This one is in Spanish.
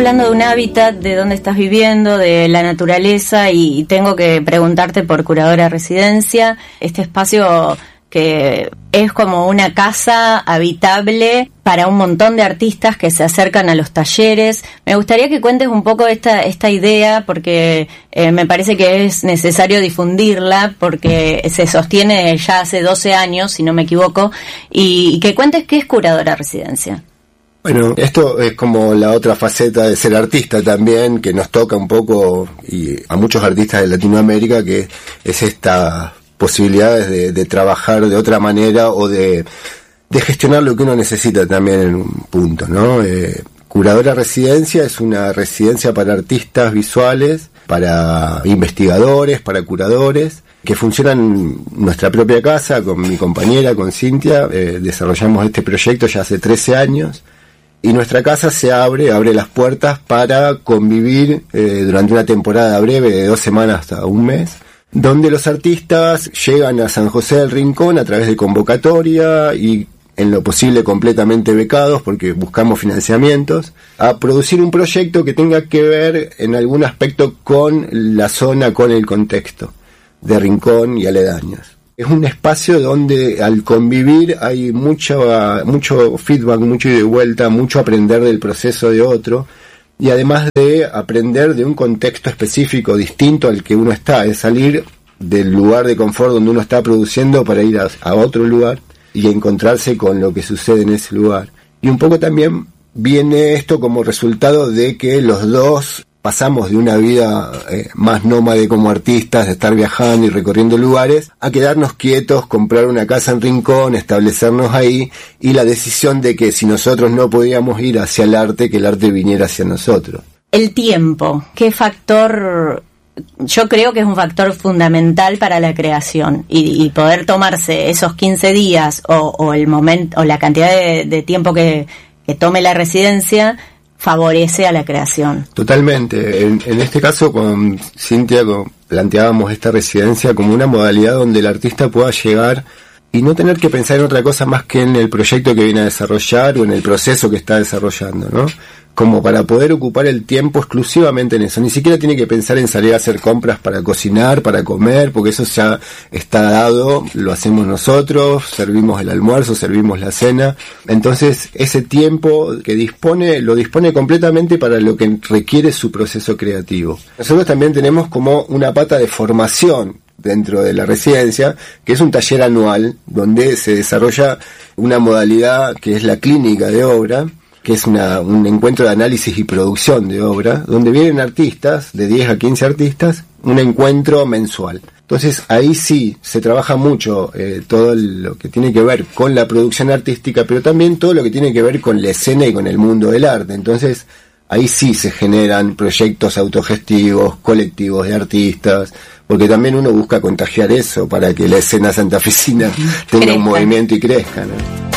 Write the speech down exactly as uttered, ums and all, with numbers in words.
Hablando de un hábitat, de dónde estás viviendo, de la naturaleza, y tengo que preguntarte por Curadora Residencia, este espacio que es como una casa habitable para un montón de artistas que se acercan a los talleres. Me gustaría que cuentes un poco esta esta idea, porque eh, me parece que es necesario difundirla, porque se sostiene ya hace doce años, si no me equivoco, y, y que cuentes qué es Curadora Residencia. Bueno, esto es como la otra faceta de ser artista también, que nos toca un poco, y a muchos artistas de Latinoamérica, que es esta posibilidades de, de trabajar de otra manera o de, de gestionar lo que uno necesita también en un punto, ¿no? Eh, Curadora Residencia es una residencia para artistas visuales, para investigadores, para curadores, que funcionan en nuestra propia casa, con mi compañera, con Cintia. Eh, desarrollamos este proyecto ya hace trece años. Y nuestra casa se abre, abre las puertas para convivir eh, durante una temporada breve de dos semanas hasta un mes, donde los artistas llegan a San José del Rincón a través de convocatoria y en lo posible completamente becados, porque buscamos financiamientos, a producir un proyecto que tenga que ver en algún aspecto con la zona, con el contexto de Rincón y aledaños. Es un espacio donde al convivir hay mucho, mucho feedback, mucho ida y vuelta, mucho aprender del proceso de otro, y además de aprender de un contexto específico distinto al que uno está, es salir del lugar de confort donde uno está produciendo para ir a, a otro lugar y encontrarse con lo que sucede en ese lugar. Y un poco también viene esto como resultado de que los dos pasamos de una vida eh, más nómade como artistas, de estar viajando y recorriendo lugares, a quedarnos quietos, comprar una casa en Rincón, establecernos ahí, y la decisión de que si nosotros no podíamos ir hacia el arte, que el arte viniera hacia nosotros. El tiempo, ¿qué factor? Yo creo que es un factor fundamental para la creación, y, y poder tomarse esos quince días o, o el momento o la cantidad de, de tiempo que, que tome la residencia favorece a la creación. Totalmente. En, en este caso, con Cintia con, planteábamos esta residencia como una modalidad donde el artista pueda llegar y no tener que pensar en otra cosa más que en el proyecto que viene a desarrollar o en el proceso que está desarrollando, ¿no? Como para poder ocupar el tiempo exclusivamente en eso. Ni siquiera tiene que pensar en salir a hacer compras para cocinar, para comer, porque eso ya está dado, lo hacemos nosotros, servimos el almuerzo, servimos la cena. Entonces, ese tiempo que dispone, lo dispone completamente para lo que requiere su proceso creativo. Nosotros también tenemos como una pata de formación dentro de la residencia, que es un taller anual, donde se desarrolla una modalidad que es la clínica de obra, que es una, un encuentro de análisis y producción de obra, donde vienen artistas, de diez a quince artistas, un encuentro mensual. Entonces ahí sí se trabaja mucho eh, todo lo que tiene que ver con la producción artística, pero también todo lo que tiene que ver con la escena y con el mundo del arte. Entonces ahí sí se generan proyectos autogestivos, colectivos de artistas, porque también uno busca contagiar eso para que la escena santafesina tenga un movimiento y crezca, ¿no?